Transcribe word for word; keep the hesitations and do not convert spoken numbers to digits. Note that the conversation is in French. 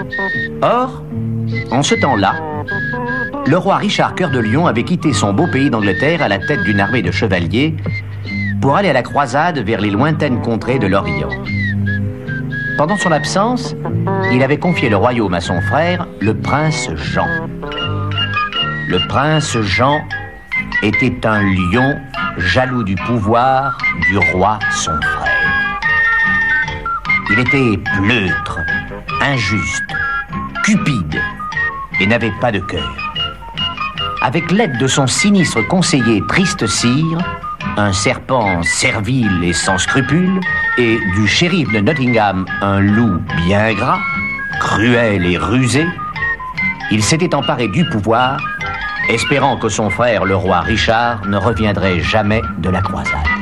Or, en ce temps-là, le roi Richard Cœur de Lion avait quitté son beau pays d'Angleterre à la tête d'une armée de chevaliers pour aller à la croisade vers les lointaines contrées de l'Orient. Pendant son absence, il avait confié le royaume à son frère, le prince Jean. Le prince Jean était un lion jaloux du pouvoir du roi son frère. Il était pleutre, injuste, cupide et n'avait pas de cœur. Avec l'aide de son sinistre conseiller Triste-Cire, un serpent servile et sans scrupules, et du shérif de Nottingham, un loup bien gras, cruel et rusé, il s'était emparé du pouvoir, espérant que son frère, le roi Richard, ne reviendrait jamais de la croisade.